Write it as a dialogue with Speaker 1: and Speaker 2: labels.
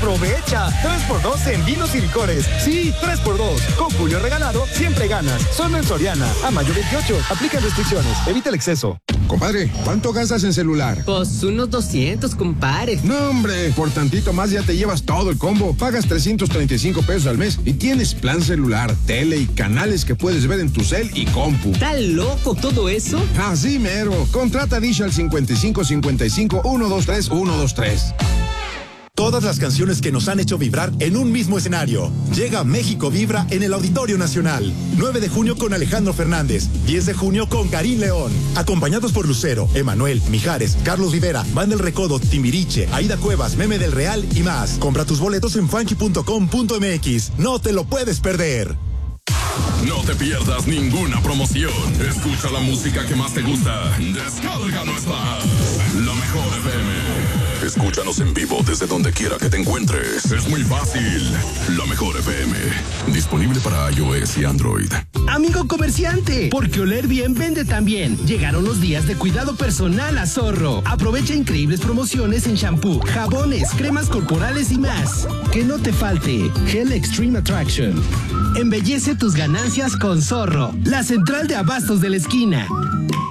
Speaker 1: Aprovecha 3x2 en vinos y licores. Sí, 3x2. Con Julio regalado, siempre ganas. Solo en Soriana. A mayo 28. Aplica restricciones. Evita el exceso.
Speaker 2: Compadre, ¿cuánto gastas en celular?
Speaker 3: Pues unos 200, compadre.
Speaker 2: No, hombre, por tantito más ya te llevas todo el combo. Pagas 335 pesos al mes y tienes plan celular, tele y canales que puedes ver en tu cel y compu.
Speaker 3: ¿Está loco todo eso?
Speaker 2: Así mero. Contrata Dish al 55 55 123 123.
Speaker 4: Todas las canciones que nos han hecho vibrar en un mismo escenario. Llega México Vibra en el Auditorio Nacional. 9 de junio con Alejandro Fernández. 10 de junio con Karim León. Acompañados por Lucero, Emanuel, Mijares, Carlos Rivera, Van del Recodo, Timbiriche, Aida Cuevas, Meme del Real y más. Compra tus boletos en funky.com.mx. No te lo puedes perder.
Speaker 5: No te pierdas ninguna promoción. Escucha la música que más te gusta. Descarga nuestra app. La Mejor FM. Escúchanos en vivo desde donde quiera que te encuentres. Es muy fácil. La Mejor FM. Disponible para iOS y Android.
Speaker 6: Amigo comerciante, porque oler bien vende también. Llegaron los días de cuidado personal a Zorro. Aprovecha increíbles promociones en shampoo, jabones, cremas corporales y más. Que no te falte Gel Extreme Attraction. Embellece tus ganancias con Zorro, la central de abastos de la esquina.